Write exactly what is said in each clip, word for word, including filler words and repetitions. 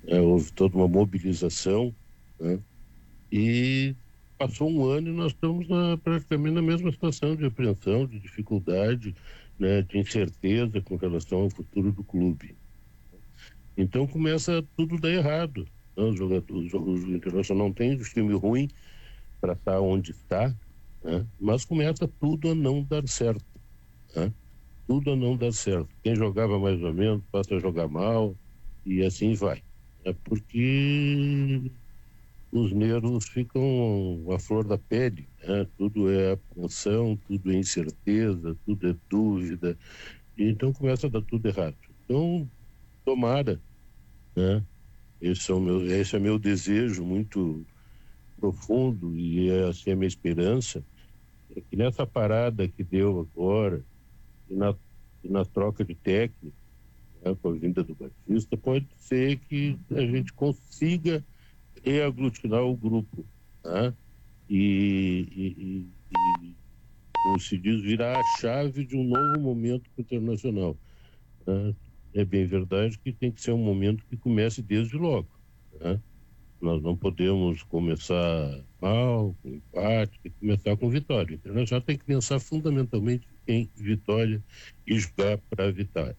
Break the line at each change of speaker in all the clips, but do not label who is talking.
né? Houve toda uma mobilização, né? E passou um ano e nós estamos na, praticamente na mesma situação de apreensão, de dificuldade, né? De incerteza com relação ao futuro do clube. Então começa tudo a dar errado, né? Os jogadores, o Internacional não tem um time ruim para estar onde está, né? Mas começa tudo a não dar certo, né? Tudo a não dar certo. Quem jogava mais ou menos passa a jogar mal e assim vai. É porque os nervos ficam à flor da pele, né? Tudo é apreensão, tudo é incerteza, tudo é dúvida, e então começa a dar tudo errado. Então, tomara, né? Esse é o meu, esse é meu desejo muito profundo e é assim a minha esperança, é que nessa parada que deu agora e na, e na troca de técnico, né, com a vinda do Batista, pode ser que a gente consiga reaglutinar o grupo, né? E, e, e, e, como se diz, virar a chave de um novo momento internacional, né? É bem verdade que tem que ser um momento que comece desde logo, né? Nós não podemos começar mal, com empate, tem que começar com vitória. O Internacional tem que pensar fundamentalmente em vitória e jogar para a vitória.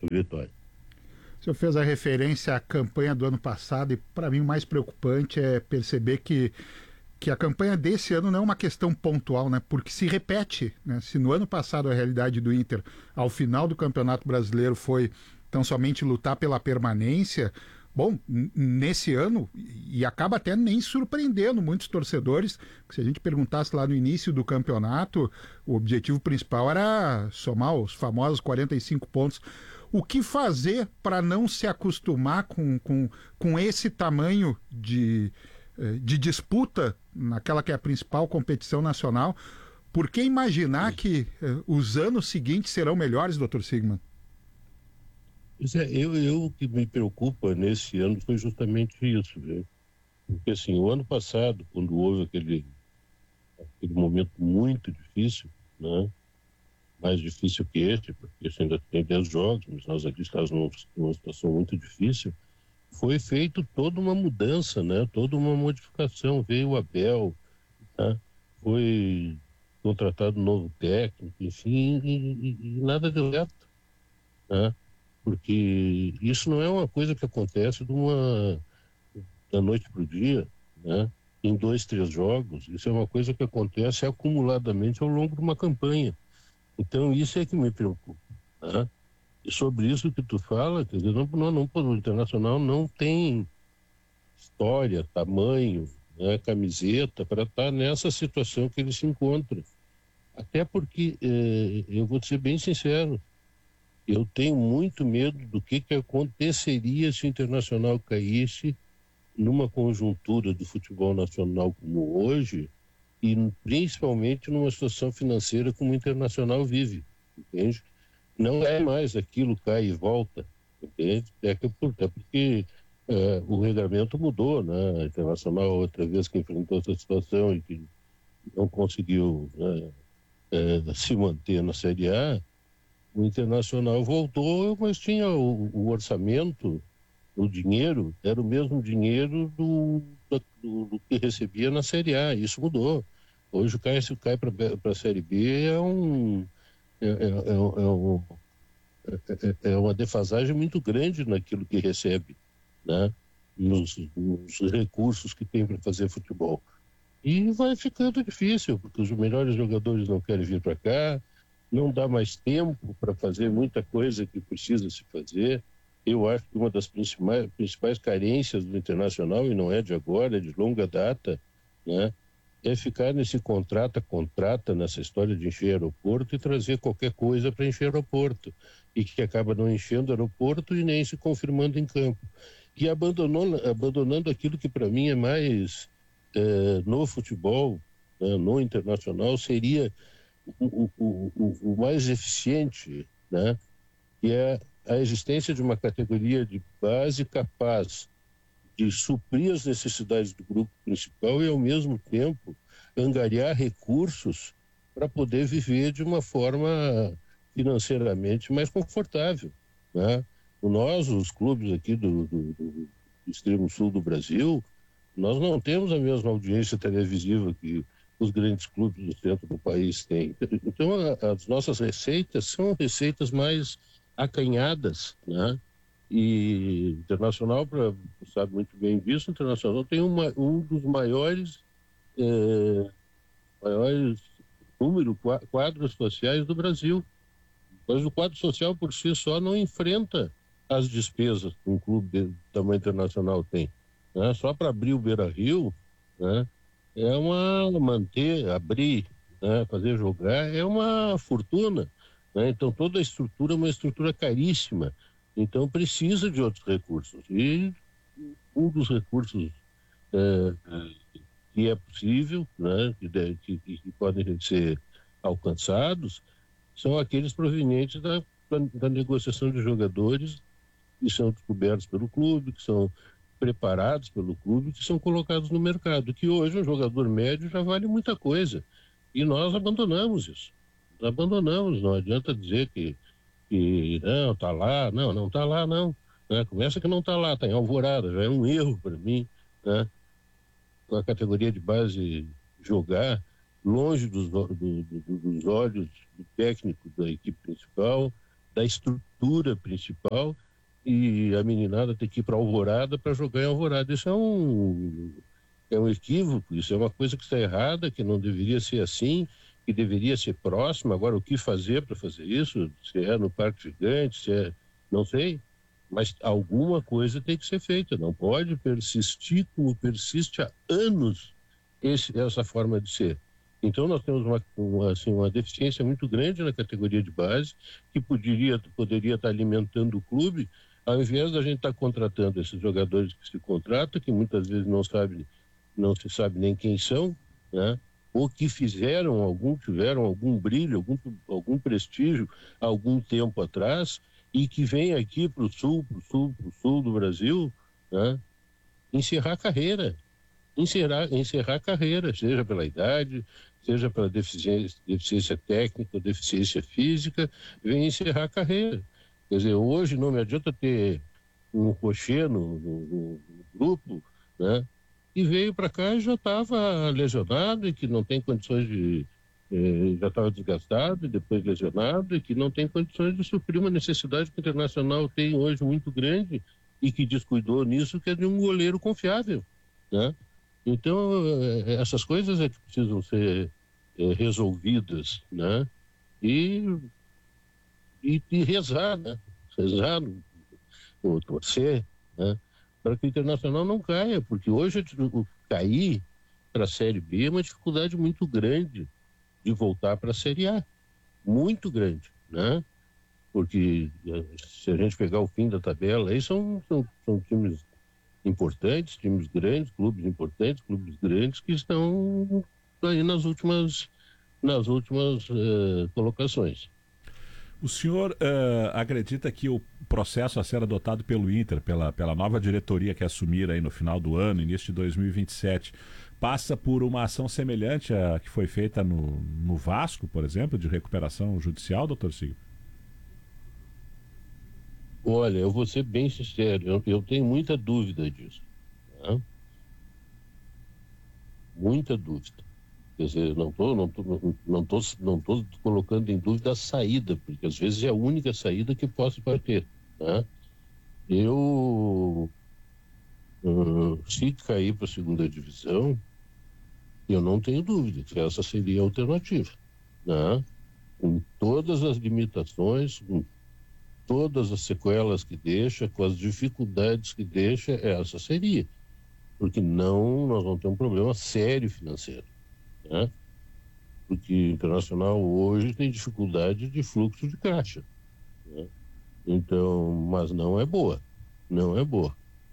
O senhor fez a referência à campanha do ano passado e, para mim, o mais preocupante é perceber que, que a campanha desse ano não é uma questão pontual, né? Porque se repete, né? Se no ano passado a realidade do Inter, ao final do Campeonato Brasileiro, foi tão somente lutar pela permanência, bom, nesse ano, e acaba até nem surpreendendo muitos torcedores, que se a gente perguntasse lá no início do campeonato, o objetivo principal era somar os famosos quarenta e cinco pontos. O que fazer para não se acostumar com, com, com esse tamanho de, de disputa naquela que é a principal competição nacional? Por que imaginar que eh, os anos seguintes serão melhores, doutor Sigman?
Isso é, eu, eu o que me preocupa nesse ano foi justamente isso, né? Porque assim, o ano passado, quando houve aquele, aquele momento muito difícil, né? Mais difícil que este, porque isso ainda tem dez jogos, mas nós aqui estamos numa, numa situação muito difícil, foi feito toda uma mudança, né? Toda uma modificação, veio o Abel, né? Foi contratado um novo técnico, enfim, e, e, e nada deu certo, né? Porque isso não é uma coisa que acontece de uma da noite para o dia, né? Em dois, três jogos. Isso é uma coisa que acontece acumuladamente ao longo de uma campanha. Então isso é que me preocupa, né? E sobre isso que tu fala, quer dizer, não, não, não, o Internacional não tem história, tamanho, né, camiseta para estar nessa situação que ele se encontra. Até porque, eh, eu vou ser bem sincero, eu tenho muito medo do que, que aconteceria se o Internacional caísse numa conjuntura do futebol nacional como hoje e principalmente numa situação financeira como o Internacional vive, entende? Não é mais aquilo cai e volta, entende? É, que, é porque é, o regulamento mudou, né? A Internacional outra vez que enfrentou essa situação e que não conseguiu, né, é, se manter na Série A, o Internacional voltou, mas tinha o, o orçamento, o dinheiro, era o mesmo dinheiro do, do, do que recebia na Série A, isso mudou. Hoje o Cássio cai para a Série B é um é, é, é, é, um, é, é uma defasagem muito grande naquilo que recebe, né? Nos, nos recursos que tem para fazer futebol. E vai ficando difícil, porque os melhores jogadores não querem vir para cá, não dá mais tempo para fazer muita coisa que precisa se fazer. Eu acho que uma das principais, principais carências do Internacional, e não é de agora, é de longa data, né, é ficar nesse contrata, contrata, nessa história de encher aeroporto e trazer qualquer coisa para encher aeroporto, e que acaba não enchendo aeroporto e nem se confirmando em campo. E abandonou, abandonando aquilo que para mim é mais eh, no futebol, né, no Internacional, seria o, o, o, o mais eficiente, né, que é a existência de uma categoria de base capaz de suprir as necessidades do grupo principal e, ao mesmo tempo, angariar recursos para poder viver de uma forma financeiramente mais confortável, né? Nós, os clubes aqui do, do, do extremo sul do Brasil, nós não temos a mesma audiência televisiva que os grandes clubes do centro do país têm. Então, a, as nossas receitas são receitas mais acanhadas, né? E Internacional, pra, sabe muito bem disso, Internacional tem uma, um dos maiores, é, maiores número, quadros sociais do Brasil. Mas o quadro social por si só não enfrenta as despesas que um clube de tamanho internacional tem, né? Só para abrir o Beira-Rio, né, é uma manter, abrir, né, fazer jogar, é uma fortuna, né? Então toda a estrutura é uma estrutura caríssima, então precisa de outros recursos. E um dos recursos é, que é possível, né, que, deve, que, que podem ser alcançados, são aqueles provenientes da, da, da negociação de jogadores que são descobertos pelo clube, que são preparados pelo clube, que são colocados no mercado, que hoje um jogador médio já vale muita coisa. E nós abandonamos isso. Abandonamos, não adianta dizer que, que não, está lá, não, não está lá, não. Né? Começa que não está lá, está em Alvorada, já é um erro para mim, né? Com a categoria de base jogar longe dos, do, do, dos olhos do técnico da equipe principal, da estrutura principal, e a meninada tem que ir para Alvorada para jogar em Alvorada. Isso é um, é um equívoco, isso é uma coisa que está errada, que não deveria ser assim, que deveria ser próxima. Agora, o que fazer para fazer isso? Se é no Parque Gigante, se é... não sei, mas alguma coisa tem que ser feita, não pode persistir como persiste há anos esse, essa forma de ser. Então nós temos uma, uma, assim, uma deficiência muito grande na categoria de base, que poderia, poderia estar alimentando o clube, ao invés da gente estar contratando esses jogadores que se contratam, que muitas vezes não, sabe, não se sabe nem quem são, né? Ou que fizeram algum, tiveram algum brilho, algum, algum prestígio algum tempo atrás, e que vem aqui para o sul, para o sul, para o sul do Brasil, né? Encerrar a carreira. Encerrar, encerrar a carreira, seja pela idade, seja pela deficiência, deficiência técnica, deficiência física, vem encerrar a carreira. Quer dizer, hoje não me adianta ter um Rocher no, no, no grupo, né? E veio para cá e já estava lesionado e que não tem condições de... Eh, já estava desgastado e depois lesionado e que não tem condições de suprir uma necessidade que o Internacional tem hoje muito grande e que descuidou nisso, que é de um goleiro confiável, né? Então, essas coisas é que precisam ser é, resolvidas, né? E, e, e rezar, né? Rezar, ou torcer, né? Para que o Internacional não caia, porque hoje o cair para a Série B é uma dificuldade muito grande de voltar para a Série A. Muito grande, né? Porque se a gente pegar o fim da tabela, aí são, são, são times importantes, times grandes, clubes importantes, clubes grandes que estão aí nas últimas, nas últimas uh, colocações.
O senhor uh, acredita que o processo a ser adotado pelo Inter, pela, pela nova diretoria que assumir aí no final do ano, início de dois mil e vinte e sete, passa por uma ação semelhante à que foi feita no, no Vasco, por exemplo, de recuperação judicial, doutor Sigo?
Olha, eu vou ser bem sincero, eu, eu tenho muita dúvida disso. Né? Muita dúvida. Quer dizer, não estou não tô, não tô, não tô colocando em dúvida a saída, porque às vezes é a única saída que posso ter. Né? Eu, uh, se cair para a segunda divisão, eu não tenho dúvida que essa seria a alternativa. Né? Com todas as limitações, com todas as sequelas que deixa, com as dificuldades que deixa, essa seria. Porque não, nós vamos ter um problema sério financeiro, né? Porque o Internacional hoje tem dificuldade de fluxo de caixa, né? Então, mas não é boa, não é boa.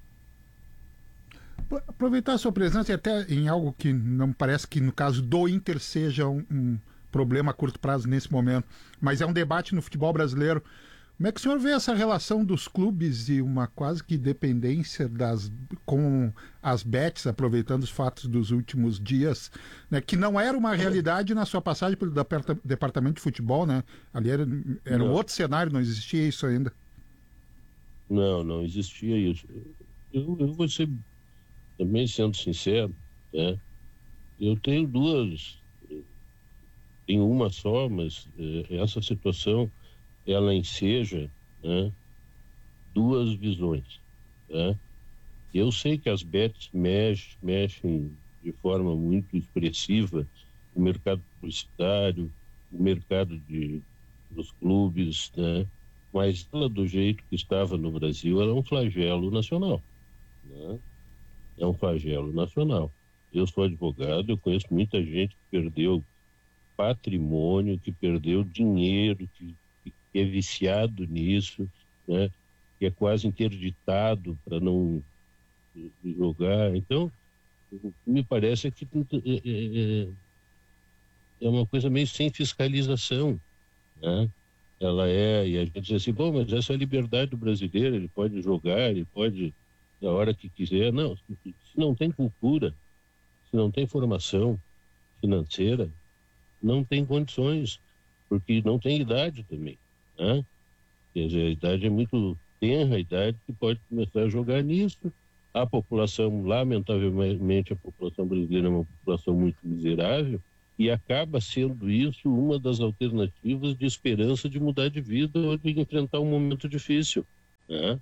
Aproveitar a sua presença e até em algo que não parece que no caso do Inter seja um, um problema a curto prazo nesse momento, mas é um debate no futebol brasileiro. Como é que o senhor vê essa relação dos clubes e uma quase que dependência das, com as bets, aproveitando os fatos dos últimos dias, né, que não era uma realidade na sua passagem pelo departamento de futebol, né? Ali era, era um outro cenário, não existia isso ainda.
Não, não existia isso. Eu, eu vou ser, também sendo sincero, né? Eu tenho duas, tenho uma só, mas eh, essa situação, ela enseja, né, duas visões, né? Eu sei que as bets mexem, mexem de forma muito expressiva o mercado publicitário, o mercado de, dos clubes, né? Mas ela, do jeito que estava no Brasil, ela é um flagelo nacional, né? É um flagelo nacional. Eu sou advogado, eu conheço muita gente que perdeu patrimônio, que perdeu dinheiro, que, que é viciado nisso, né? Que é quase interditado para não jogar. Então, me parece que é, é, é uma coisa meio sem fiscalização, né? Ela é, e a gente diz assim, bom, mas essa é a liberdade do brasileiro, ele pode jogar, ele pode, na hora que quiser. Não, se não tem cultura, se não tem formação financeira, não tem condições, porque não tem idade também, né? Quer dizer, a idade é muito tenra, a idade que pode começar a jogar nisso. A população, lamentavelmente, a população brasileira é uma população muito miserável e acaba sendo isso uma das alternativas de esperança de mudar de vida ou de enfrentar um momento difícil, né?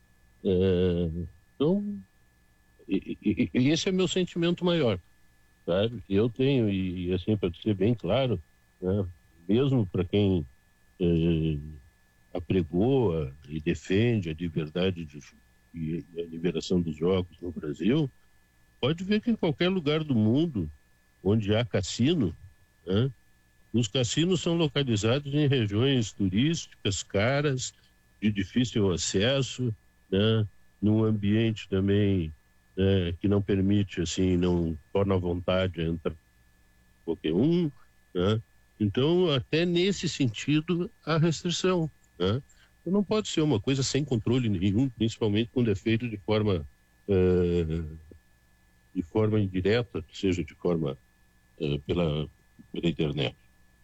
É, então, e, e, e esse é meu sentimento maior, sabe? Eu tenho, e, e assim, para ser bem claro, né, mesmo para quem é, apregoa e defende a liberdade de, e a liberação dos jogos no Brasil, pode ver que em qualquer lugar do mundo onde há cassino, né, os cassinos são localizados em regiões turísticas, caras, de difícil acesso, né, num ambiente também, né, que não permite, assim, não torna à vontade entrar qualquer um, né? Então, até nesse sentido, há restrição, né? Não pode ser uma coisa sem controle nenhum, principalmente quando é feito de forma uh, de forma indireta, seja de forma uh, pela, pela internet.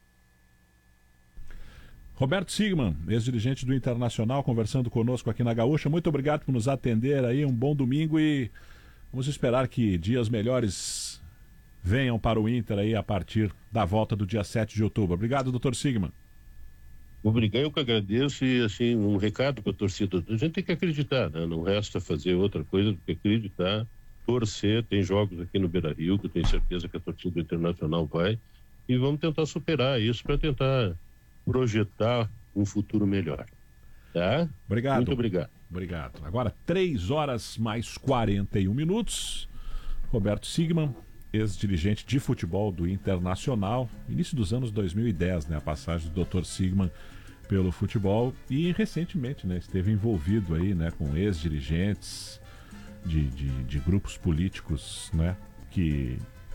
Roberto Sigman, ex-dirigente do Internacional, conversando conosco aqui na Gaúcha. Muito obrigado por nos atender aí, um bom domingo e vamos esperar que dias melhores venham para o Inter aí a partir da volta do dia sete de outubro. Obrigado, doutor Sigman.
Obrigado, eu que agradeço e assim, um recado para a torcida. A gente tem que acreditar, né? Não resta fazer outra coisa do que acreditar, torcer. Tem jogos aqui no Beira-Rio que eu tenho certeza que a torcida internacional vai e vamos tentar superar isso para tentar projetar um futuro melhor. Tá?
Obrigado.
Muito obrigado.
Obrigado. Agora, três horas mais quarenta e um minutos. Roberto Sigman, ex-dirigente de futebol do Internacional, início dos anos dois mil e dez, né, a passagem do doutor Sigman pelo futebol e recentemente, né, esteve envolvido aí, né, com ex-dirigentes de, de, de grupos políticos, né, que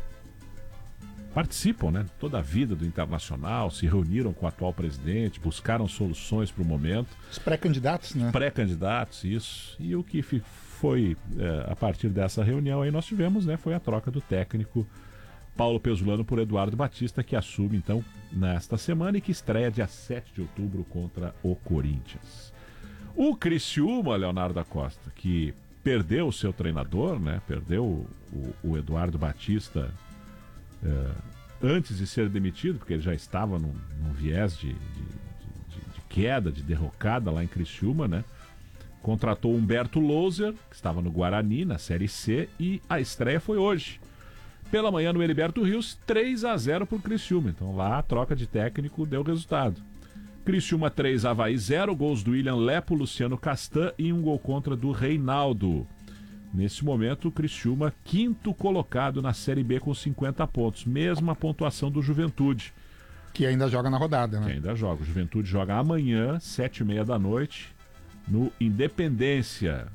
participam, né, toda a vida do Internacional, se reuniram com o atual presidente, buscaram soluções para o momento.
Os pré-candidatos, né?
Pré-candidatos, isso. E o que foi, é, a partir dessa reunião aí nós tivemos, né, foi a troca do técnico Paulo Pesolano por Eduardo Batista, que assume então nesta semana e que estreia dia sete de outubro contra o Corinthians. O Criciúma, Leonardo da Costa, que perdeu o seu treinador, né, perdeu o, o Eduardo Batista é, antes de ser demitido, porque ele já estava num, num viés de, de, de, de queda, de derrocada lá em Criciúma, né? Contratou Humberto Louser, que estava no Guarani, na Série C, e a estreia foi hoje. Pela manhã no Heriberto Rios, três a zero por Criciúma. Então lá a troca de técnico deu resultado. Criciúma três, Avaí zero, gols do William Lepo, Luciano Castan e um gol contra do Reinaldo. Nesse momento, o Criciúma, quinto colocado na Série B com cinquenta pontos. Mesma pontuação do Juventude.
Que ainda joga na rodada, né?
Que ainda joga. O Juventude joga amanhã, sete e meia da noite, no Independência,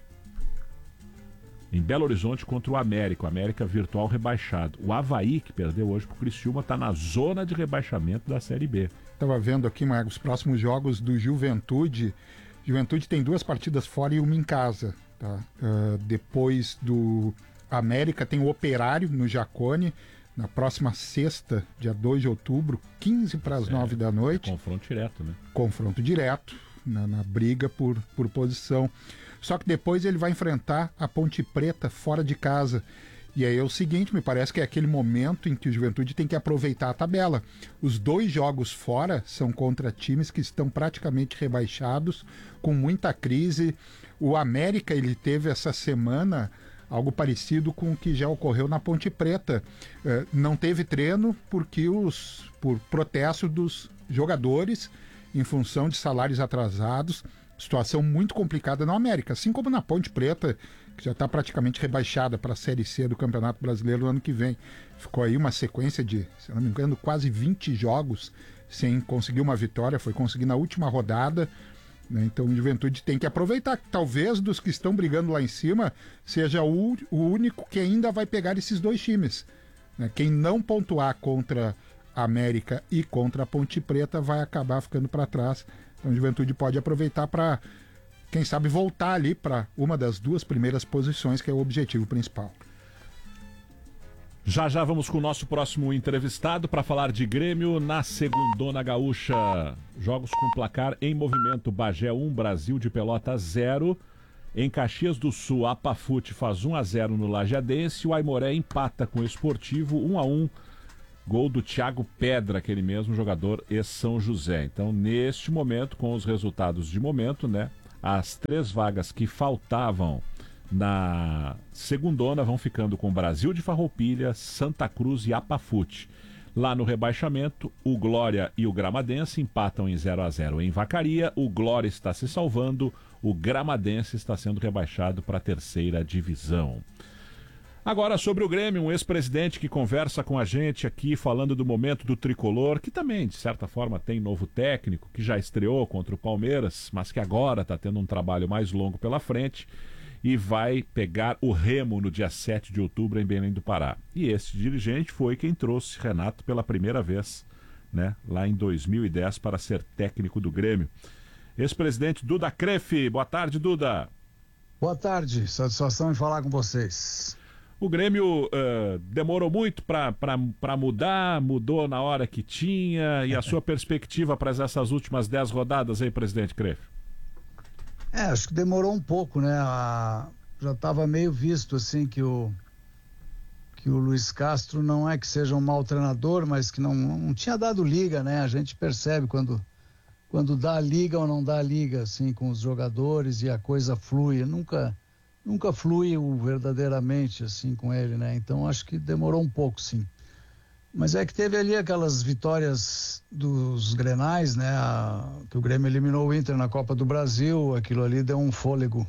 em Belo Horizonte, contra o América. O América virtual rebaixado. O Avaí, que perdeu hoje para o Criciúma, está na zona de rebaixamento da Série B.
Estava vendo aqui, Marcos, os próximos jogos do Juventude. Juventude tem duas partidas fora e uma em casa. Tá? Uh, depois do América tem o Operário no Jacone, na próxima sexta, dia dois de outubro, quinze para as nove da noite.
É confronto direto, né?
Confronto direto, na, na briga por, por posição. só que depois ele vai enfrentar a Ponte Preta fora de casa. E aí é o seguinte, me parece que é aquele momento em que o Juventude tem que aproveitar a tabela. Os dois jogos fora são contra times que estão praticamente rebaixados, com muita crise. O América, ele teve essa semana algo parecido com o que já ocorreu na Ponte Preta. É, não teve treino porque os, por protesto dos jogadores em função de salários atrasados. Situação muito complicada no América, assim como na Ponte Preta, que já está praticamente rebaixada para a Série C do Campeonato Brasileiro no ano que vem. Ficou aí uma sequência de, se não me engano, quase vinte jogos sem conseguir uma vitória, foi conseguir na última rodada, né? Então o Juventude tem que aproveitar, que talvez dos que estão brigando lá em cima, seja o, o único que ainda vai pegar esses dois times, né? Quem não pontuar contra a América e contra a Ponte Preta vai acabar ficando para trás. Então o Juventude pode aproveitar para, quem sabe, voltar ali para uma das duas primeiras posições, que é o objetivo principal.
Já já vamos com o nosso próximo entrevistado para falar de Grêmio na Segundona Gaúcha. Jogos com placar em movimento. Bagé um, Brasil de Pelotas zero. Em Caxias do Sul, a Pafute faz um a zero no Lajadense. O Aimoré empata com o Esportivo um a um. Gol do Thiago Pedra, aquele mesmo jogador ex-São José. Então, neste momento, com os resultados de momento, né, as três vagas que faltavam na Segundona vão ficando com Brasil de Farroupilha, Santa Cruz e Apafute. Lá no rebaixamento, o Glória e o Gramadense empatam em zero a zero em Vacaria. O Glória está se salvando, o Gramadense está sendo rebaixado para a terceira divisão. Agora sobre o Grêmio, um ex-presidente que conversa com a gente aqui falando do momento do tricolor, que também, de certa forma, tem novo técnico, que já estreou contra o Palmeiras, mas que agora está tendo um trabalho mais longo pela frente e vai pegar o Remo no dia sete de outubro em Belém do Pará. E esse dirigente foi quem trouxe Renato pela primeira vez, né, lá em dois mil e dez para ser técnico do Grêmio. Ex-presidente Duda Crefe, boa tarde, Duda.
Boa tarde, satisfação em falar com vocês.
O Grêmio uh, demorou muito para mudar, mudou na hora que tinha, e a sua perspectiva para essas últimas dez rodadas aí, presidente Crefe?
É, acho que demorou um pouco, né? A, já estava meio visto assim que o, que o Luiz Castro não é que seja um mau treinador, mas que não, não tinha dado liga, né? A gente percebe quando, quando dá liga ou não dá liga, assim, com os jogadores e a coisa flui. Nunca... Nunca flui verdadeiramente assim com ele, né? Então acho que demorou um pouco, sim. Mas é que teve ali aquelas vitórias dos Grenais, né? A, que o Grêmio eliminou o Inter na Copa do Brasil, aquilo ali deu um fôlego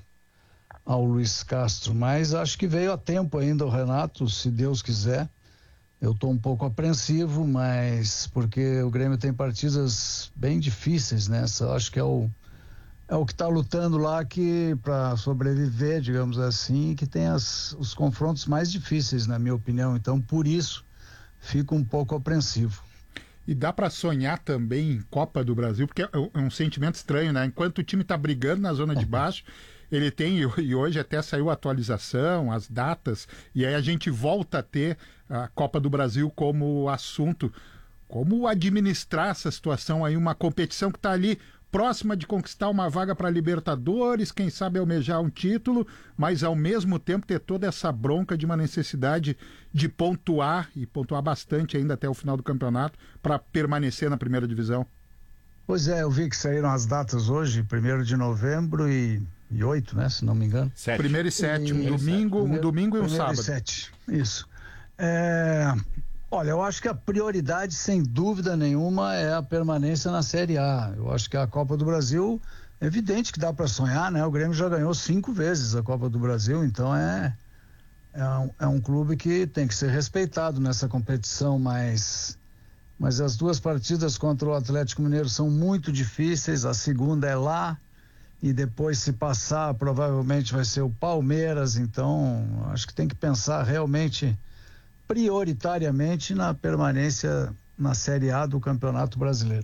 ao Luiz Castro. Mas acho que veio a tempo ainda o Renato, se Deus quiser. Eu estou um pouco apreensivo, mas porque o Grêmio tem partidas bem difíceis, né? Essa, acho que é o É o que está lutando lá que para sobreviver, digamos assim, que tem as, os confrontos mais difíceis, na minha opinião. Então, por isso, fico um pouco apreensivo.
E dá para sonhar também em Copa do Brasil, porque é um sentimento estranho, né? Enquanto o time está brigando na zona de baixo, ele tem, e hoje até saiu a atualização, as datas, e aí a gente volta a ter a Copa do Brasil como assunto. Como administrar essa situação aí, uma competição que está ali próxima de conquistar uma vaga para Libertadores, quem sabe almejar um título, mas ao mesmo tempo ter toda essa bronca de uma necessidade de pontuar, e pontuar bastante ainda até o final do campeonato, para permanecer na primeira divisão.
Pois é, eu vi que saíram as datas hoje, primeiro de novembro e, e oito, né, se não me engano.
Sete. Primeiro e sete, um
e,
domingo,
primeiro,
um domingo e um
primeiro
sábado.
E sete, isso. É... Olha, eu acho que a prioridade, sem dúvida nenhuma, é a permanência na Série A. Eu acho que a Copa do Brasil, é evidente que dá para sonhar, né? O Grêmio já ganhou cinco vezes a Copa do Brasil, então é, é, um, é um clube que tem que ser respeitado nessa competição, mas, mas as duas partidas contra o Atlético Mineiro são muito difíceis. A segunda é lá, e depois, se passar, provavelmente vai ser o Palmeiras. Então, acho que tem que pensar realmente prioritariamente na permanência na Série A do Campeonato Brasileiro.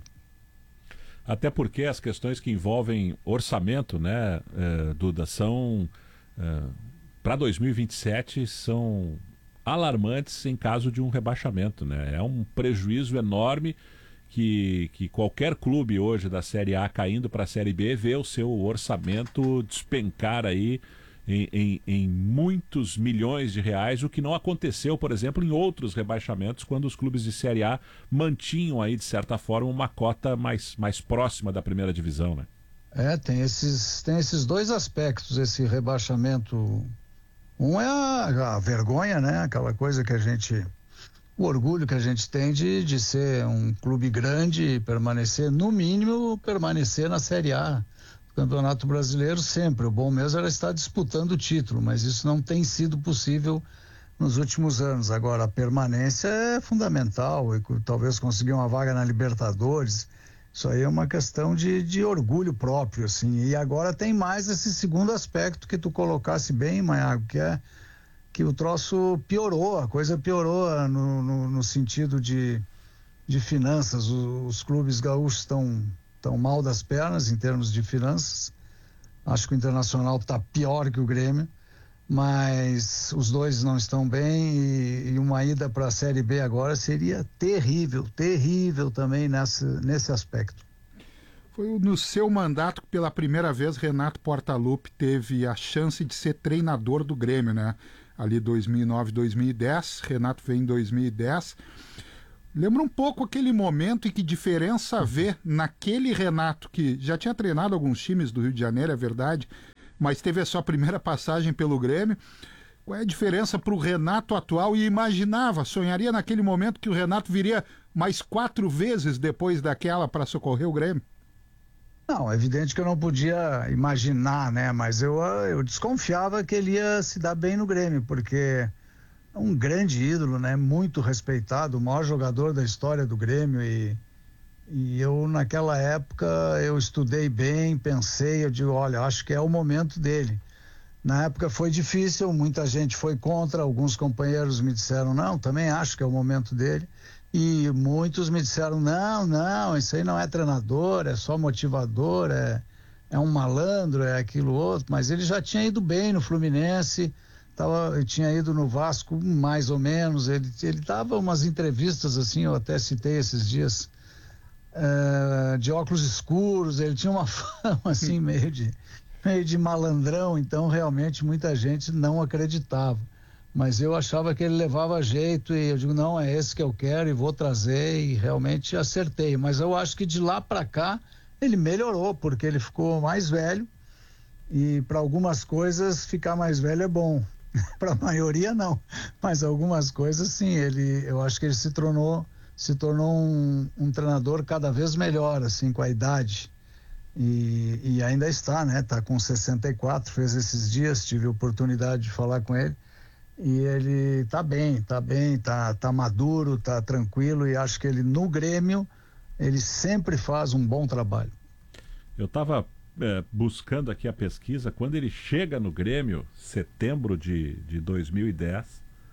Até porque as questões que envolvem orçamento, né, eh, Duda, são eh, para dois mil e vinte e sete são alarmantes em caso de um rebaixamento, né? É um prejuízo enorme que, que qualquer clube hoje da Série A caindo para a Série B vê o seu orçamento despencar aí em, em, em muitos milhões de reais, o que não aconteceu, por exemplo, em outros rebaixamentos, quando os clubes de Série A mantinham aí, de certa forma, uma cota mais, mais próxima da primeira divisão, né?
É, tem esses, tem esses dois aspectos, esse rebaixamento. Um é a, a vergonha, né? Aquela coisa que a gente... O orgulho que a gente tem de, de ser um clube grande e permanecer, no mínimo, permanecer na Série A do Campeonato Brasileiro sempre. O bom mesmo era estar disputando o título, mas isso não tem sido possível nos últimos anos. Agora, a permanência é fundamental, e talvez conseguir uma vaga na Libertadores, isso aí é uma questão de, de orgulho próprio, assim. E agora tem mais esse segundo aspecto que tu colocasse bem, Maiago, que é que o troço piorou, a coisa piorou no, no, no sentido de, de finanças. Os, os clubes gaúchos estão tão mal das pernas em termos de finanças. Acho que o Internacional está pior que o Grêmio, mas os dois não estão bem e, e uma ida para a Série B agora seria terrível, terrível também nessa, nesse aspecto.
Foi no seu mandato que pela primeira vez Renato Portaluppi teve a chance de ser treinador do Grêmio, né? Ali dois mil e nove, dois mil e dez, Renato veio em dois mil e dez. Lembra um pouco aquele momento e que diferença vê naquele Renato que já tinha treinado alguns times do Rio de Janeiro, é verdade, mas teve a sua primeira passagem pelo Grêmio. Qual é a diferença para o Renato atual? E imaginava, sonharia naquele momento que o Renato viria mais quatro vezes depois daquela para socorrer o Grêmio?
Não, é evidente que eu não podia imaginar, né? Mas eu, eu desconfiava que ele ia se dar bem no Grêmio, porque é um grande ídolo, né? Muito respeitado, o maior jogador da história do Grêmio e, e eu naquela época eu estudei bem, pensei, eu digo, olha, acho que é o momento dele. Na época foi difícil, muita gente foi contra, alguns companheiros me disseram, não, também acho que é o momento dele. E muitos me disseram, não, não, isso aí não é treinador, é só motivador, é, é um malandro, é aquilo outro. Mas ele já tinha ido bem no Fluminense, tava, ele tinha ido no Vasco mais ou menos, ele, ele dava umas entrevistas assim, eu até citei esses dias, é, de óculos escuros, ele tinha uma fama assim meio de, meio de malandrão, então realmente muita gente não acreditava. Mas eu achava que ele levava jeito e eu digo, não, é esse que eu quero e vou trazer e realmente acertei. Mas eu acho que de lá para cá ele melhorou, porque ele ficou mais velho e para algumas coisas ficar mais velho é bom. Para a maioria não, mas algumas coisas sim, ele, eu acho que ele se tornou, se tornou um, um treinador cada vez melhor, assim, com a idade. E, e ainda está, né? Está com sessenta e quatro, fez esses dias, tive a oportunidade de falar com ele. E ele tá bem, tá bem, tá, tá maduro, tá tranquilo e acho que ele no Grêmio, ele sempre faz um bom trabalho.
Eu estava é, buscando aqui a pesquisa, quando ele chega no Grêmio, setembro de, de dois mil e dez,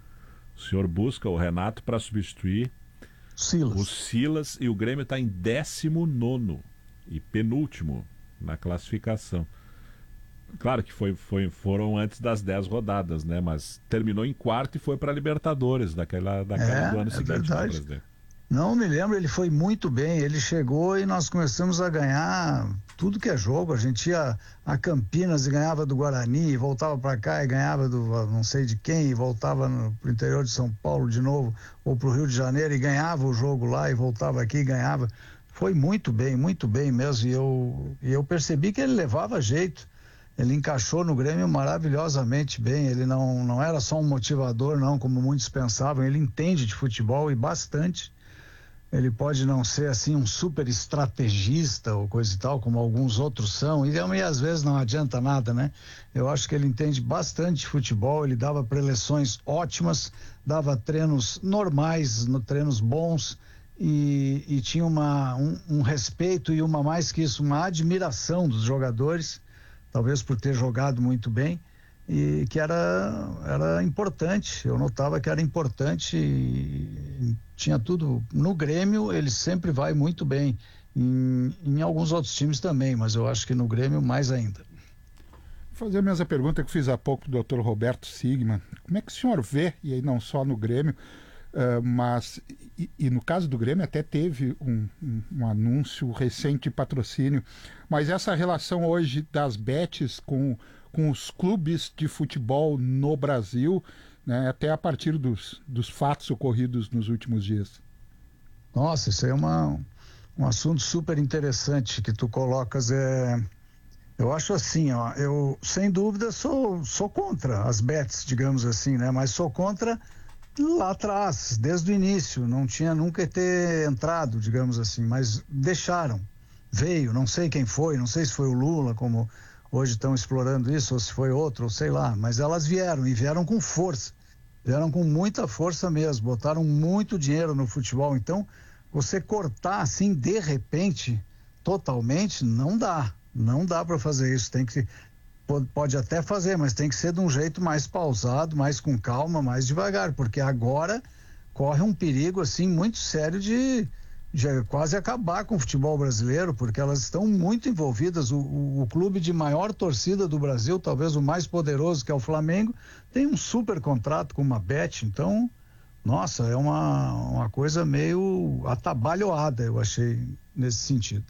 o senhor busca o Renato para substituir
Silas.
o Silas e o Grêmio está em décimo nono e penúltimo na classificação. Claro que foi, foi, foram antes das dez rodadas, né? Mas terminou em quarto e foi para a Libertadores daquela, daquela
é,
do ano
é
seguinte.
Verdade.
Né,
não me lembro, ele foi muito bem. Ele chegou e nós começamos a ganhar tudo que é jogo. A gente ia a Campinas e ganhava do Guarani, e voltava para cá e ganhava do não sei de quem, e voltava para o interior de São Paulo de novo, ou para o Rio de Janeiro e ganhava o jogo lá e voltava aqui e ganhava. Foi muito bem, muito bem mesmo. E eu, e eu percebi que ele levava jeito. Ele encaixou no Grêmio maravilhosamente bem, ele não, não era só um motivador, não, como muitos pensavam, ele entende de futebol e bastante. Ele pode não ser assim um super estrategista ou coisa e tal, como alguns outros são, e, e às vezes não adianta nada, né? Eu acho que ele entende bastante de futebol, ele dava preleções ótimas, dava treinos normais, no, treinos bons, e, e tinha uma, um, um respeito e uma, mais que isso, uma admiração dos jogadores, talvez por ter jogado muito bem, e que era, era importante, eu notava que era importante e tinha tudo. No Grêmio ele sempre vai muito bem, em, em alguns outros times também, mas eu acho que no Grêmio mais ainda.
Vou fazer a mesma pergunta que fiz há pouco para o doutor Roberto Sigman. Como é que o senhor vê, e aí não só no Grêmio, Uh, mas, e, e no caso do Grêmio até teve um, um, um anúncio recente de patrocínio, mas essa relação hoje das bets com, com os clubes de futebol no Brasil, né, até a partir dos, dos fatos ocorridos nos últimos dias.
Nossa, isso aí é uma, um assunto super interessante que tu colocas. É... Eu acho assim, ó, eu sem dúvida sou, sou contra as bets, digamos assim, né? Mas sou contra lá atrás, desde o início, não tinha nunca ter entrado, digamos assim, mas deixaram, veio, não sei quem foi, não sei se foi o Lula, como hoje estão explorando isso, ou se foi outro, ou sei lá, mas elas vieram, e vieram com força, vieram com muita força mesmo, botaram muito dinheiro no futebol, então você cortar assim, de repente, totalmente, não dá, não dá para fazer isso, tem que pode até fazer, mas tem que ser de um jeito mais pausado, mais com calma, mais devagar, porque agora corre um perigo assim muito sério de, de quase acabar com o futebol brasileiro, porque elas estão muito envolvidas. O, o, o clube de maior torcida do Brasil, talvez o mais poderoso, que é o Flamengo, tem um super contrato com uma Bet, então, nossa, é uma, uma coisa meio atabalhoada, eu achei, nesse sentido.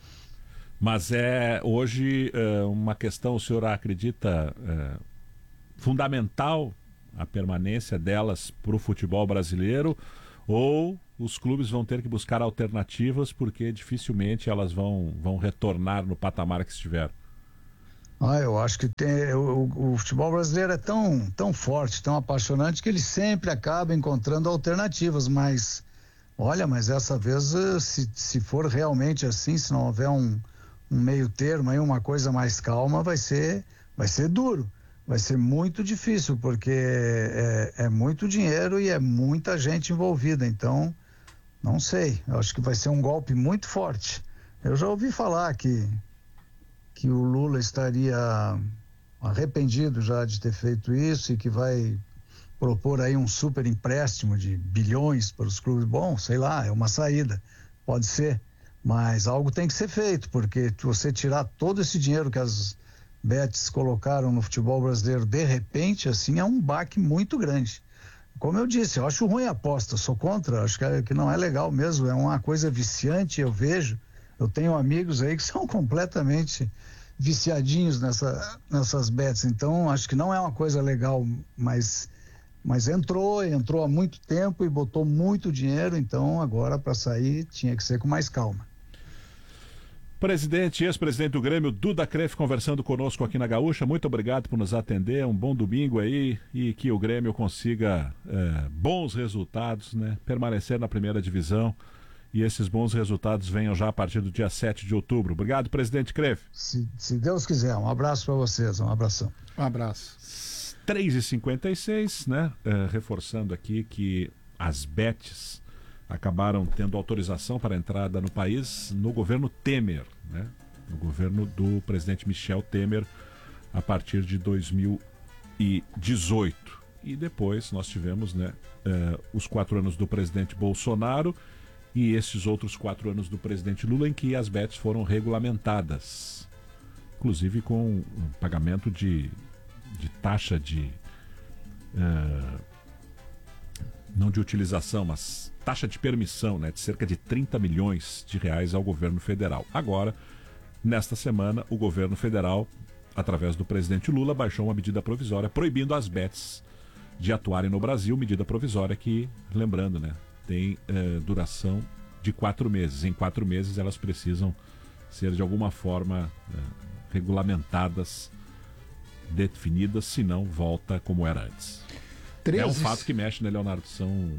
Mas é hoje uh, uma questão, o senhor acredita, uh, fundamental a permanência delas para o futebol brasileiro, ou os clubes vão ter que buscar alternativas porque dificilmente elas vão, vão retornar no patamar que estiveram?
Ah, eu acho que tem, o, o futebol brasileiro é tão, tão forte, tão apaixonante, que ele sempre acaba encontrando alternativas, mas olha, mas essa vez, se, se for realmente assim, se não houver um um meio termo aí, uma coisa mais calma, vai ser, vai ser duro, vai ser muito difícil, porque é, é muito dinheiro e é muita gente envolvida, então, não sei, eu acho que vai ser um golpe muito forte. Eu já ouvi falar que, que o Lula estaria arrependido já de ter feito isso e que vai propor aí um super empréstimo de bilhões para os clubes. Bom, sei lá, é uma saída, pode ser. Mas algo tem que ser feito, porque se você tirar todo esse dinheiro que as bets colocaram no futebol brasileiro, de repente, assim, é um baque muito grande. Como eu disse, eu acho ruim a aposta, sou contra, acho que, é, que não é legal mesmo, é uma coisa viciante, eu vejo, eu tenho amigos aí que são completamente viciadinhos nessa, nessas bets, então acho que não é uma coisa legal, mas, mas entrou, entrou há muito tempo e botou muito dinheiro, então agora para sair tinha que ser com mais calma.
Presidente e ex-presidente do Grêmio, Duda Kreff, conversando conosco aqui na Gaúcha. Muito obrigado por nos atender. Um bom domingo aí e que o Grêmio consiga é, bons resultados, né? Permanecer na primeira divisão e esses bons resultados venham já a partir do dia sete de outubro. Obrigado, presidente Kreff.
Se, se Deus quiser. Um abraço para vocês. Um abração.
Um abraço.
três e cinquenta e seis, né? É, reforçando aqui que as bets acabaram tendo autorização para entrada no país no governo Temer, né? No governo do presidente Michel Temer, a partir de dois mil e dezoito. E depois nós tivemos, né, uh, os quatro anos do presidente Bolsonaro e esses outros quatro anos do presidente Lula, em que as bets foram regulamentadas, inclusive com um pagamento de, de taxa de... Uh, não de utilização, mas taxa de permissão, né, de cerca de trinta milhões de reais ao governo federal. Agora, nesta semana, o governo federal, através do presidente Lula, baixou uma medida provisória proibindo as bets de atuarem no Brasil, medida provisória que, lembrando, né, tem eh, duração de quatro meses. Em quatro meses elas precisam ser de alguma forma eh, regulamentadas, definidas, senão volta como era antes. treze... É um fato que mexe, né, Leonardo? São...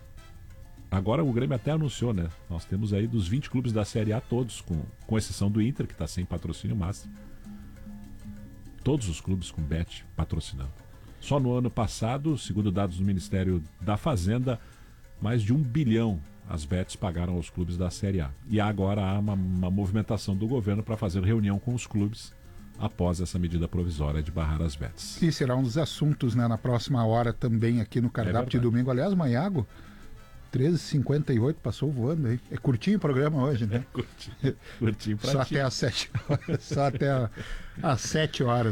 Agora o Grêmio até anunciou, né? Nós temos aí dos vinte clubes da Série A todos, com, com exceção do Inter, que está sem patrocínio máximo. Todos os clubes com bet patrocinando. Só no ano passado, segundo dados do Ministério da Fazenda, mais de um bilhão as bets pagaram aos clubes da Série A. E agora há uma, uma movimentação do governo para fazer reunião com os clubes após essa medida provisória de barrar as bets.
E será um dos assuntos, né, na próxima hora também aqui no cardápio é de domingo. Aliás, Maiago, treze e cinquenta e oito, passou voando aí. É curtinho o programa hoje, né?
É curtinho, curtinho pra
Só
ti.
até às sete horas. Só até às sete horas.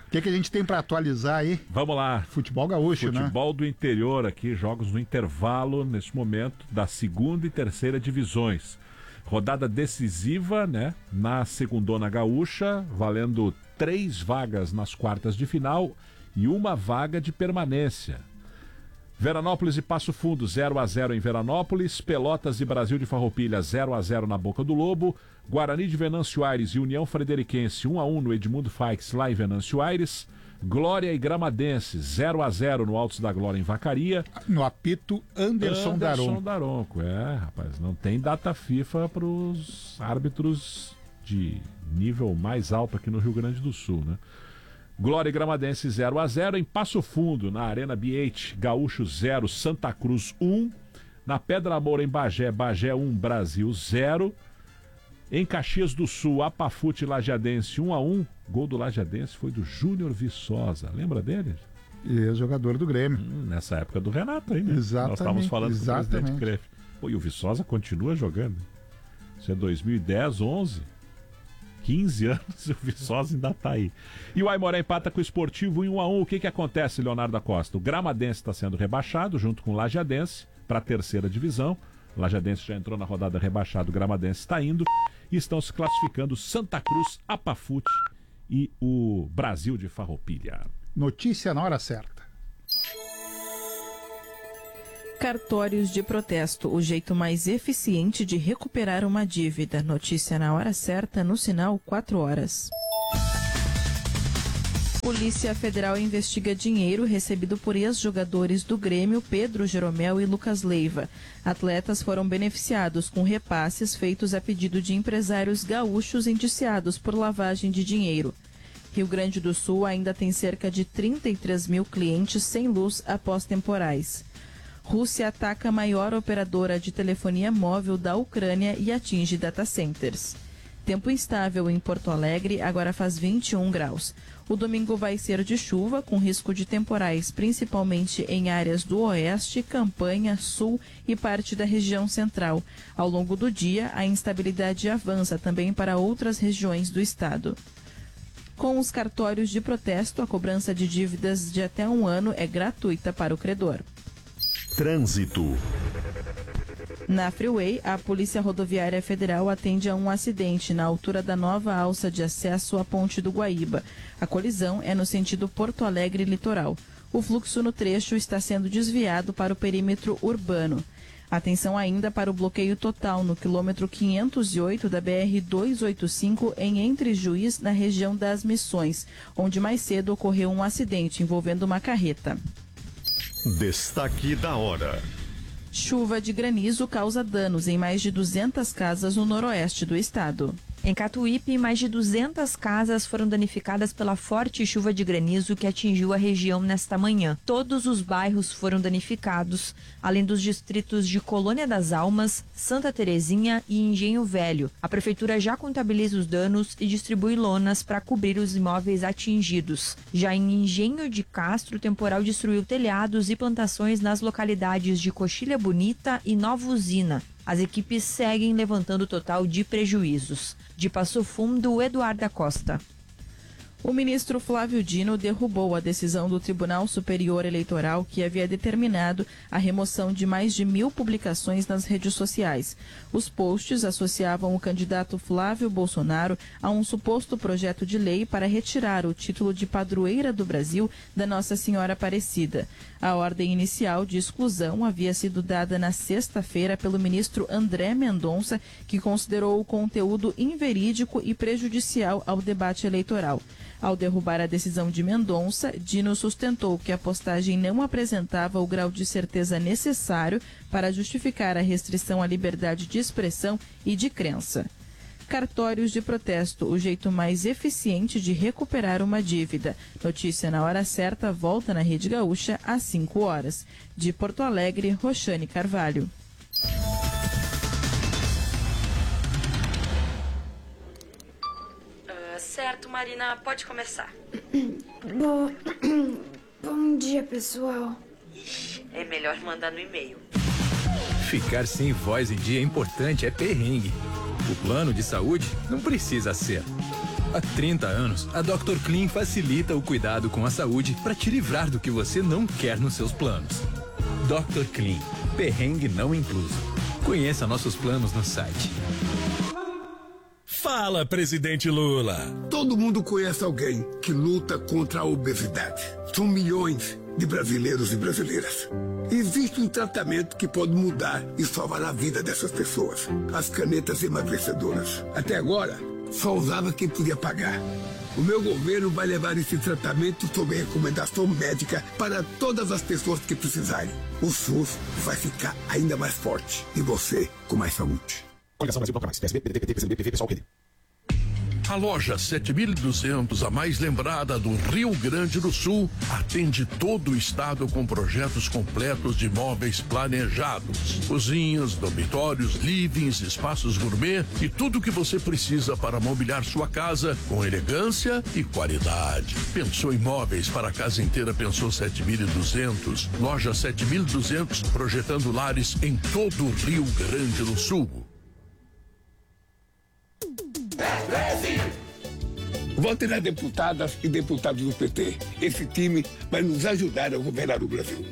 O que, que a gente tem para atualizar aí?
Vamos lá.
Futebol gaúcho,
Futebol
né?
Futebol do interior aqui, jogos no intervalo, nesse momento, da segunda e terceira divisões. Rodada decisiva, né? Na segundona gaúcha, valendo três vagas nas quartas de final e uma vaga de permanência. Veranópolis e Passo Fundo, zero a zero em Veranópolis. Pelotas e Brasil de Farroupilha, zero a zero na Boca do Lobo. Guarani de Venâncio Aires e União Frederiquense, um a um no Edmundo Faix, lá em Venâncio Aires. Glória e Gramadense, zero a zero no Altos da Glória, em Vacaria.
No apito, Anderson,
Anderson
Daronco.
Anderson Daronco, é, rapaz, não tem data FIFA para os árbitros de nível mais alto aqui no Rio Grande do Sul, né? Glória e Gramadense zero a zero. Em Passo Fundo, na Arena B oito, Gaúcho zero, Santa Cruz um. Na Pedra Moura, em Bagé, Bagé um, Brasil zero. Em Caxias do Sul, Apafute e Lajadense um a um. Gol do Lajadense foi do Júnior Viçosa. Lembra dele?
Ex-jogador do Grêmio.
Hum, nessa época do Renato ainda.
Exatamente.
Nós estávamos falando
exatamente.
com o presidente Cref. Pô, e o Viçosa continua jogando. Isso é dois mil e dez, onze. quinze anos e o Viçosa ainda tá aí. E o Aimoré empata com o Esportivo em um a um. O que que acontece, Leonardo da Costa? O Gramadense está sendo rebaixado junto com o Lajadense para a terceira divisão. O Lajadense já entrou na rodada rebaixada, o Gramadense está indo. E estão se classificando Santa Cruz, Apafute e o Brasil de Farroupilha.
Notícia na hora certa.
Cartórios de protesto, o jeito mais eficiente de recuperar uma dívida. Notícia na hora certa, no sinal quatro horas. Polícia Federal investiga dinheiro recebido por ex-jogadores do Grêmio, Pedro Jeromel e Lucas Leiva. Atletas foram beneficiados com repasses feitos a pedido de empresários gaúchos indiciados por lavagem de dinheiro. Rio Grande do Sul ainda tem cerca de trinta e três mil clientes sem luz após temporais. Rússia ataca a maior operadora de telefonia móvel da Ucrânia e atinge data centers. Tempo instável em Porto Alegre, agora faz vinte e um graus. O domingo vai ser de chuva, com risco de temporais, principalmente em áreas do oeste, Campanha, sul e parte da região central. Ao longo do dia, a instabilidade avança também para outras regiões do estado. Com os cartórios de protesto, a cobrança de dívidas de até um ano é gratuita para o credor.
Trânsito.
Na Freeway, a Polícia Rodoviária Federal atende a um acidente na altura da nova alça de acesso à Ponte do Guaíba. A colisão é no sentido Porto Alegre Litoral. O fluxo no trecho está sendo desviado para o perímetro urbano. Atenção ainda para o bloqueio total no quilômetro quinhentos e oito da B R duzentos e oitenta e cinco em Entre Juiz, na região das Missões, onde mais cedo ocorreu um acidente envolvendo uma carreta.
Destaque da hora.
Chuva de granizo causa danos em mais de duzentas casas no noroeste do estado.
Em Catuípe, mais de duzentas casas foram danificadas pela forte chuva de granizo que atingiu a região nesta manhã. Todos os bairros foram danificados, além dos distritos de Colônia das Almas, Santa Terezinha e Engenho Velho. A prefeitura já contabiliza os danos e distribui lonas para cobrir os imóveis atingidos. Já em Engenho de Castro, o temporal destruiu telhados e plantações nas localidades de Coxilha Bonita e Nova Usina. As equipes seguem levantando o total de prejuízos. De Passo Fundo, Eduardo da Costa.
O ministro Flávio Dino derrubou a decisão do Tribunal Superior Eleitoral que havia determinado a remoção de mais de mil publicações nas redes sociais. Os posts associavam o candidato Flávio Bolsonaro a um suposto projeto de lei para retirar o título de padroeira do Brasil da Nossa Senhora Aparecida. A ordem inicial de exclusão havia sido dada na sexta-feira pelo ministro André Mendonça, que considerou o conteúdo inverídico e prejudicial ao debate eleitoral. Ao derrubar a decisão de Mendonça, Dino sustentou que a postagem não apresentava o grau de certeza necessário para justificar a restrição à liberdade de expressão e de crença. Cartórios de protesto, o jeito mais eficiente de recuperar uma dívida. Notícia na hora certa, volta na Rede Gaúcha às cinco horas. De Porto Alegre, Roxane Carvalho.
Certo, Marina, pode começar.
Bom, bom dia, pessoal.
Ixi, é melhor mandar no e-mail.
Ficar sem voz em dia é importante, é perrengue. O plano de saúde não precisa ser. Há trinta anos, a doutor Clean facilita o cuidado com a saúde para te livrar do que você não quer nos seus planos. doutor Clean, perrengue não incluso. Conheça nossos planos no site.
Fala, presidente Lula.
Todo mundo conhece alguém que luta contra a obesidade. São milhões de brasileiros e brasileiras. Existe um tratamento que pode mudar e salvar a vida dessas pessoas. As canetas emagrecedoras. Até agora, só usava quem podia pagar. O meu governo vai levar esse tratamento sob recomendação médica para todas as pessoas que precisarem. O SUS vai ficar ainda mais forte e você com mais saúde.
Coligação Brasil Bloco Mais, P S B, P D T, P C B, P V, P SOL, P D. A loja sete mil e duzentos, a mais lembrada do Rio Grande do Sul, atende todo o estado com projetos completos de móveis planejados. Cozinhas, dormitórios, livings, espaços gourmet e tudo o que você precisa para mobiliar sua casa com elegância e qualidade. Pensou em móveis para a casa inteira, pensou sete mil e duzentos. Loja sete mil e duzentos, projetando lares em todo o Rio Grande do Sul.
Vote nas deputadas e deputados do P T. Esse time vai nos ajudar a governar o Brasil.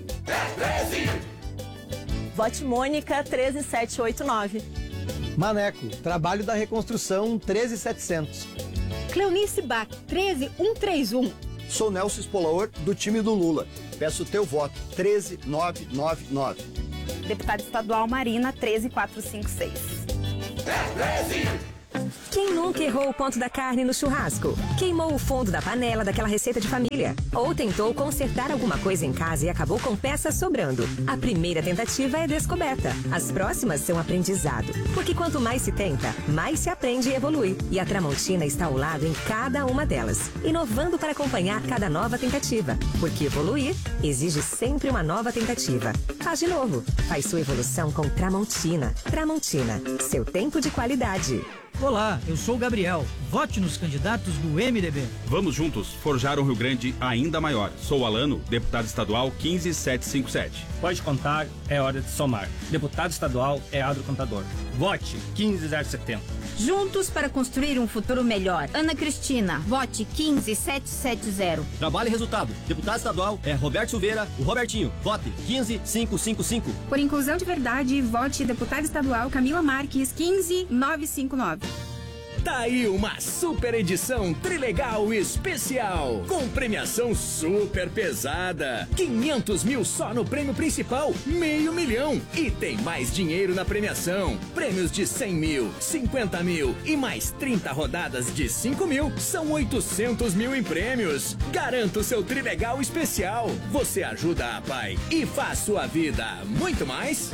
Vote Mônica treze mil setecentos e oitenta e nove.
Maneco, Trabalho da Reconstrução treze mil e setecentos.
Cleonice Bach, treze mil cento e trinta e um.
Sou Nelson Spolaor, do time do Lula. Peço o teu voto, treze mil novecentos e noventa e nove.
Deputada estadual Marina, treze mil quatrocentos e cinquenta e seis.
Quem nunca errou o ponto da carne no churrasco? Queimou o fundo da panela daquela receita de família? Ou tentou consertar alguma coisa em casa e acabou com peças sobrando? A primeira tentativa é descoberta. As próximas são aprendizado. Porque quanto mais se tenta, mais se aprende e evolui. E a Tramontina está ao lado em cada uma delas, inovando para acompanhar cada nova tentativa. Porque evoluir exige sempre uma nova tentativa. Faz de novo. Faz sua evolução com Tramontina. Tramontina, seu tempo de qualidade.
Olá, eu sou o Gabriel. Vote nos candidatos do M D B.
Vamos juntos forjar um Rio Grande ainda maior. Sou o Alano, deputado estadual quinze mil setecentos e cinquenta e sete.
Pode contar, é hora de somar. Deputado estadual é Adro Contador. Vote quinze mil setenta.
Juntos para construir um futuro melhor. Ana Cristina, vote quinze mil setecentos e setenta.
Trabalho e resultado. Deputado estadual é Roberto Silveira, o Robertinho. Vote quinze mil quinhentos e cinquenta e cinco.
Por inclusão de verdade, vote deputada estadual Camila Marques, quinze mil novecentos e cinquenta e nove.
Tá aí uma super edição Trilegal especial, com premiação super pesada. quinhentos mil só no prêmio principal, meio milhão. E tem mais dinheiro na premiação. Prêmios de cem mil, cinquenta mil e mais trinta rodadas de cinco mil, são oitocentos mil em prêmios. Garanta o seu Trilegal especial. Você ajuda a Pai e faz sua vida muito mais.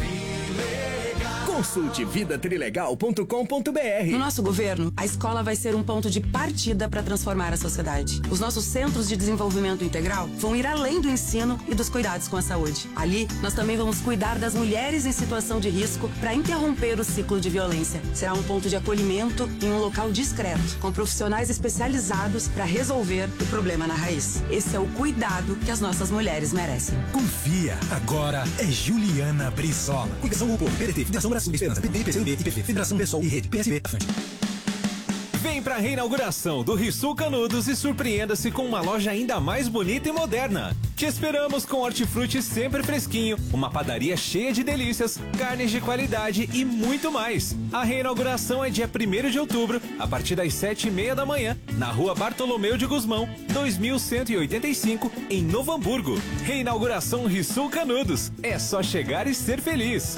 Consulte vida trilegal ponto com ponto br.
No nosso governo, a escola vai ser um ponto de partida para transformar a sociedade. Os nossos centros de desenvolvimento integral vão ir além do ensino e dos cuidados com a saúde. Ali, nós também vamos cuidar das mulheres em situação de risco para interromper o ciclo de violência. Será um ponto de acolhimento em um local discreto, com profissionais especializados para resolver o problema na raiz. Esse é o cuidado que as nossas mulheres merecem.
Confia, agora é Juliana Brizola. Coligação Grupo, P D T, Federação Brasil de Esperança, P D, P C B, I P V, Federação Pessoal e Rede, P S B, à frente.
Vem pra reinauguração do Rissul Canudos e surpreenda-se com uma loja ainda mais bonita e moderna. Te esperamos com hortifruti sempre fresquinho, uma padaria cheia de delícias, carnes de qualidade e muito mais. A reinauguração é dia primeiro de outubro, a partir das sete e meia da manhã, na rua Bartolomeu de Guzmão, dois mil cento e oitenta e cinco, em Novo Hamburgo. Reinauguração Rissul Canudos. É só chegar e ser feliz.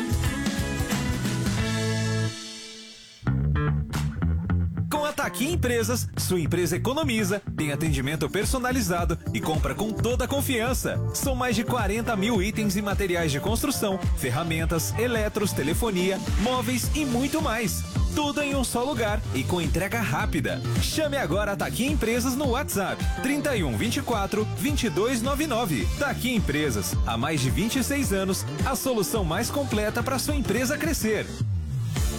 Aqui Empresas, sua empresa economiza, tem atendimento personalizado e compra com toda a confiança. São mais de quarenta mil itens e materiais de construção, ferramentas, eletros, telefonia, móveis e muito mais. Tudo em um só lugar e com entrega rápida. Chame agora a Taqui Empresas no WhatsApp trinta e um, vinte e quatro, vinte e dois noventa e nove. Taqui Empresas, há mais de vinte e seis anos, a solução mais completa para sua empresa crescer.